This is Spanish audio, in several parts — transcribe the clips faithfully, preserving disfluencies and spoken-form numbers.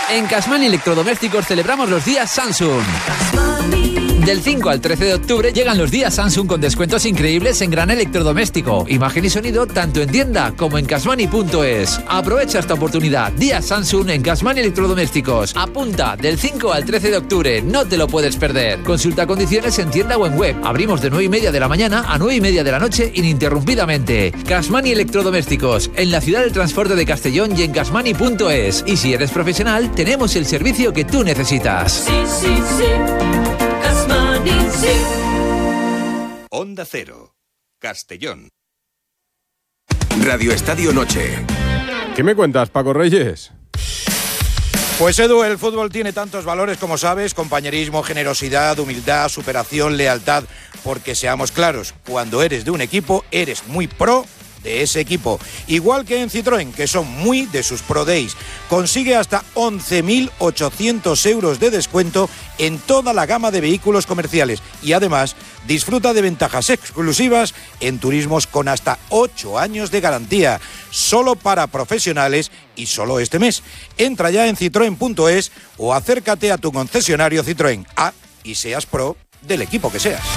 En Casmani Electrodomésticos celebramos los días Samsung. Del cinco al trece de octubre llegan los días Samsung con descuentos increíbles en gran electrodoméstico, imagen y sonido tanto en tienda como en casmani punto es. Aprovecha esta oportunidad. Días Samsung en Casmani Electrodomésticos. Apunta del cinco al trece de octubre. No te lo puedes perder. Consulta condiciones en tienda o en web. Abrimos de nueve y media de la mañana a nueve y media de la noche ininterrumpidamente. Casmani Electrodomésticos. En la ciudad del transporte de Castellón y en casmani punto es. Y si eres profesional, tenemos el servicio que tú necesitas. Sí, sí, sí. Casmani, sí. Onda Cero, Castellón. Radio Estadio Noche. ¿Qué me cuentas, Paco Reyes? Pues Edu, el fútbol tiene tantos valores como sabes: compañerismo, generosidad, humildad, superación, lealtad. Porque seamos claros, cuando eres de un equipo, eres muy pro de ese equipo. Igual que en Citroën, que son muy de sus Pro Days. Consigue hasta once mil ochocientos euros de descuento en toda la gama de vehículos comerciales. Y además, disfruta de ventajas exclusivas en turismos con hasta ocho años de garantía. Solo para profesionales y solo este mes. Entra ya en citroen punto es o acércate a tu concesionario Citroën. Ah, y seas pro del equipo que seas.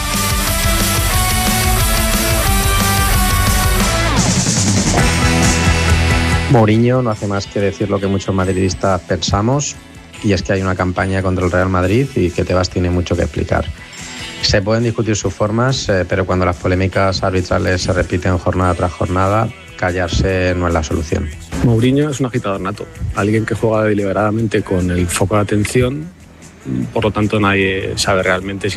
Mourinho no hace más que decir lo que muchos madridistas pensamos, y es que hay una campaña contra el Real Madrid y que Tebas tiene mucho que explicar. Se pueden discutir sus formas, eh, pero cuando las polémicas arbitrales se repiten jornada tras jornada, callarse no es la solución. Mourinho es un agitador nato, alguien que juega deliberadamente con el foco de atención, por lo tanto nadie sabe realmente si